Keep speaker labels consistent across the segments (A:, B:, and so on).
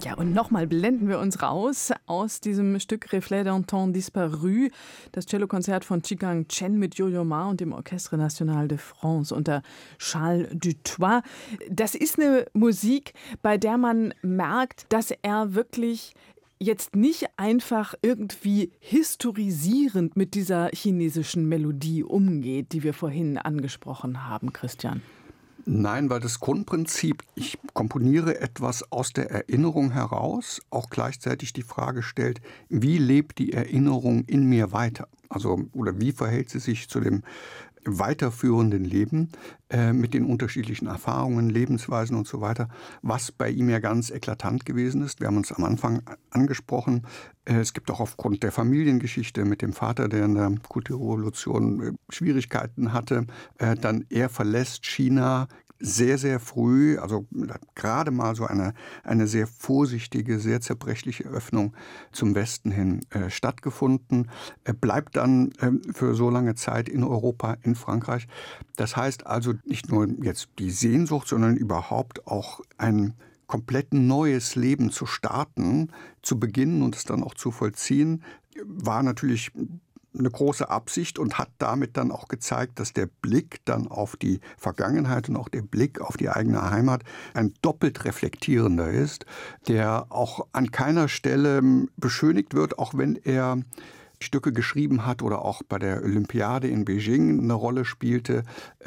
A: Ja, und nochmal blenden wir uns raus aus diesem Stück Reflet d'un temps disparu, das Cellokonzert von Chigang Chen mit Yo-Yo Ma und dem Orchestre National de France unter Charles Dutoit. Das ist eine Musik, bei der man merkt, dass er wirklich jetzt nicht einfach irgendwie historisierend mit dieser chinesischen Melodie umgeht, die wir vorhin angesprochen haben, Christian.
B: Nein, weil das Grundprinzip, ich komponiere etwas aus der Erinnerung heraus, auch gleichzeitig die Frage stellt, wie lebt die Erinnerung in mir weiter? Also, oder wie verhält sie sich zu dem weiterführenden Leben mit den unterschiedlichen Erfahrungen, Lebensweisen und so weiter, was bei ihm ja ganz eklatant gewesen ist. Wir haben uns am Anfang angesprochen, es gibt auch aufgrund der Familiengeschichte mit dem Vater, der in der Kulturrevolution Schwierigkeiten hatte, dann er verlässt China sehr, sehr früh, also gerade mal so eine sehr vorsichtige, sehr zerbrechliche Öffnung zum Westen hin stattgefunden, bleibt dann für so lange Zeit in Europa, in Frankreich. Das heißt also nicht nur jetzt die Sehnsucht, sondern überhaupt auch ein komplett neues Leben zu starten, zu beginnen und es dann auch zu vollziehen, war natürlich eine große Absicht und hat damit dann auch gezeigt, dass der Blick dann auf die Vergangenheit und auch der Blick auf die eigene Heimat ein doppelt reflektierender ist, der auch an keiner Stelle beschönigt wird, auch wenn er Stücke geschrieben hat oder auch bei der Olympiade in Beijing eine Rolle spielte.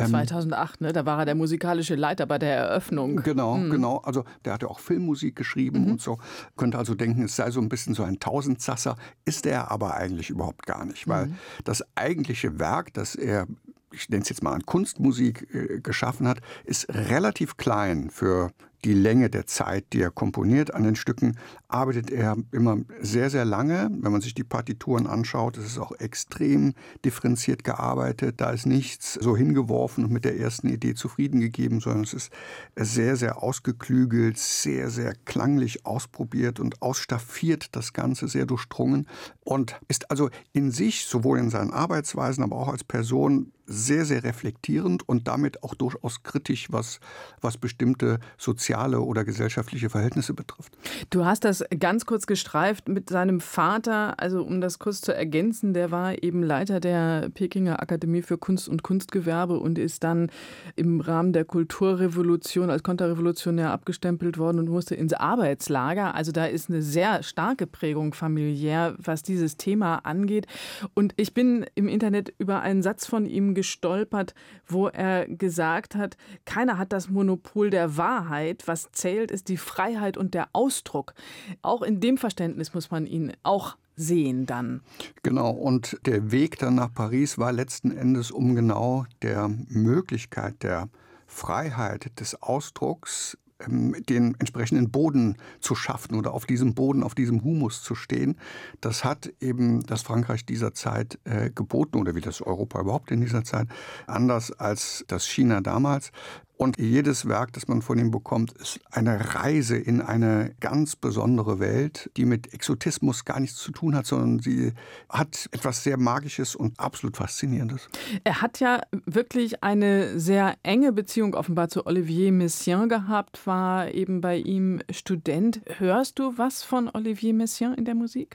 A: 2008, ne? Da war er der musikalische Leiter bei der Eröffnung.
B: Genau. Also der hatte auch Filmmusik geschrieben und so. Könnte also denken, es sei so ein bisschen so ein Tausendsasser. Ist er aber eigentlich überhaupt gar nicht. Weil das eigentliche Werk, das er, ich nenne es jetzt mal an Kunstmusik geschaffen hat, ist relativ klein für die Länge der Zeit, die er komponiert. An den Stücken arbeitet er immer sehr, sehr lange. Wenn man sich die Partituren anschaut, ist es auch extrem differenziert gearbeitet. Da ist nichts so hingeworfen und mit der ersten Idee zufrieden gegeben, sondern es ist sehr, sehr ausgeklügelt, sehr, sehr klanglich ausprobiert und ausstaffiert, das Ganze sehr durchdrungen und ist also in sich, sowohl in seinen Arbeitsweisen, aber auch als Person sehr, sehr reflektierend und damit auch durchaus kritisch, was bestimmte soziale oder gesellschaftliche Verhältnisse betrifft.
A: Du hast das ganz kurz gestreift mit seinem Vater, also um das kurz zu ergänzen, der war eben Leiter der Pekinger Akademie für Kunst und Kunstgewerbe und ist dann im Rahmen der Kulturrevolution als konterrevolutionär abgestempelt worden und musste ins Arbeitslager. Also da ist eine sehr starke Prägung familiär, was dieses Thema angeht. Und ich bin im Internet über einen Satz von ihm gestolpert, wo er gesagt hat, keiner hat das Monopol der Wahrheit. Was zählt, ist die Freiheit und der Ausdruck. Auch in dem Verständnis muss man ihn auch sehen dann.
B: Genau, und der Weg dann nach Paris war letzten Endes, um genau der Möglichkeit der Freiheit des Ausdrucks den entsprechenden Boden zu schaffen oder auf diesem Boden, auf diesem Humus zu stehen. Das hat eben das Frankreich dieser Zeit geboten oder wie das Europa überhaupt in dieser Zeit, anders als das China damals. Und jedes Werk, das man von ihm bekommt, ist eine Reise in eine ganz besondere Welt, die mit Exotismus gar nichts zu tun hat, sondern sie hat etwas sehr Magisches und absolut Faszinierendes.
A: Er hat ja wirklich eine sehr enge Beziehung offenbar zu Olivier Messiaen gehabt, war eben bei ihm Student. Hörst du was von Olivier Messiaen in der Musik?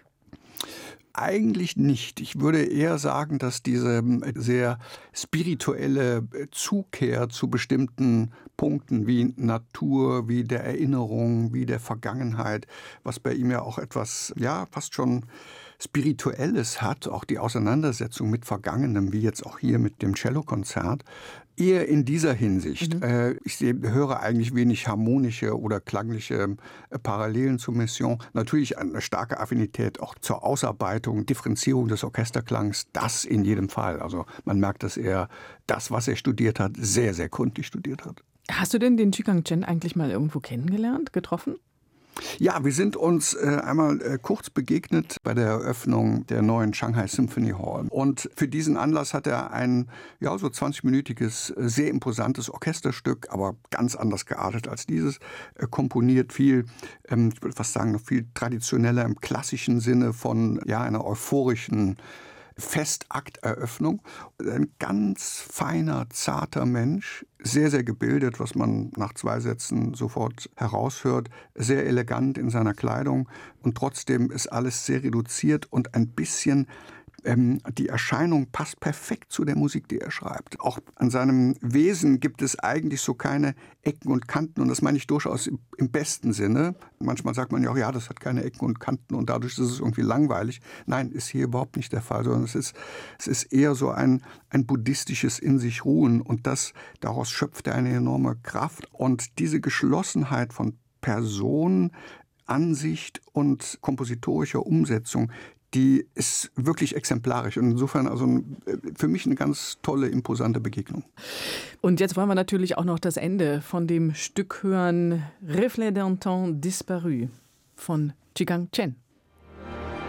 B: Eigentlich nicht. Ich würde eher sagen, dass diese sehr spirituelle Zukehr zu bestimmten Punkten wie Natur, wie der Erinnerung, wie der Vergangenheit, was bei ihm ja auch etwas, ja, fast schon Spirituelles hat, auch die Auseinandersetzung mit Vergangenem, wie jetzt auch hier mit dem Cellokonzert, eher in dieser Hinsicht. Ich höre eigentlich wenig harmonische oder klangliche Parallelen zu Messiaen. Natürlich eine starke Affinität auch zur Ausarbeitung, Differenzierung des Orchesterklangs, das in jedem Fall. Also man merkt, dass er das, was er studiert hat, sehr, sehr gründlich studiert hat.
A: Hast du denn den Chigang Chen eigentlich mal irgendwo kennengelernt, getroffen?
B: Ja, wir sind uns einmal kurz begegnet bei der Eröffnung der neuen Shanghai Symphony Hall. Und für diesen Anlass hat er ein so 20-minütiges, sehr imposantes Orchesterstück, aber ganz anders geartet als dieses, komponiert. Viel, ich würde fast sagen, noch viel traditioneller im klassischen Sinne von einer euphorischen Festakteröffnung. Ein ganz feiner, zarter Mensch, sehr, sehr gebildet, was man nach 2 Sätzen sofort heraushört, sehr elegant in seiner Kleidung und trotzdem ist alles sehr reduziert und ein bisschen die Erscheinung passt perfekt zu der Musik, die er schreibt. Auch an seinem Wesen gibt es eigentlich so keine Ecken und Kanten und das meine ich durchaus im besten Sinne. Manchmal sagt man ja auch, ja, das hat keine Ecken und Kanten und dadurch ist es irgendwie langweilig. Nein, ist hier überhaupt nicht der Fall, sondern es ist eher so ein buddhistisches in sich ruhen und daraus schöpft er eine enorme Kraft und diese Geschlossenheit von Person, Ansicht und kompositorischer Umsetzung, die ist wirklich exemplarisch und insofern also für mich eine ganz tolle, imposante Begegnung.
A: Und jetzt wollen wir natürlich auch noch das Ende von dem Stück hören, Reflet d'un temps disparu von Chigang Chen.